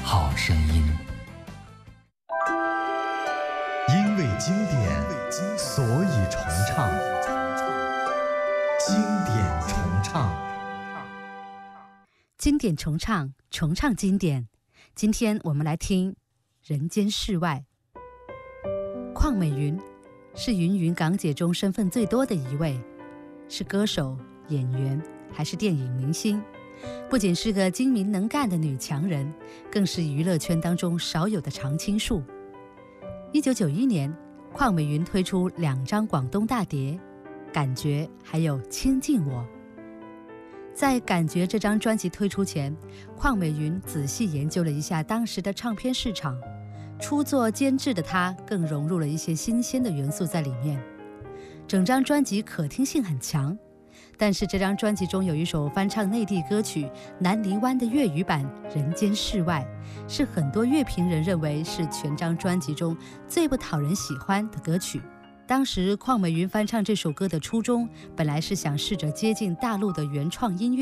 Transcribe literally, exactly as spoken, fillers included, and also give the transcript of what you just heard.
好声音。 因为经典，所以重唱。经典重唱， 经典重唱，重唱经典。今天我们来听《人间世外》。邝美云是芸芸港姐中身份最多的一位，是歌手、演员，还是电影明星。不仅是个精明能干的女强人，更是娱乐圈当中少有的常青树。一九九一年，邝美云推出两张广东大碟，《感觉》还有《亲近我》。在《感觉》这张专辑推出前，邝美云仔细研究了一下当时的唱片市场，初作监制的她更融入了一些新鲜的元素在里面。整张专辑可听性很强，但是这张专辑中有一首翻唱内地歌曲南泥湾的粤语版《人间世外》，是很多乐评人认为是全张专辑中最不讨人喜欢的歌曲。当时邝美云翻唱这首歌的初衷，本来是想试着接近大陆的原创音乐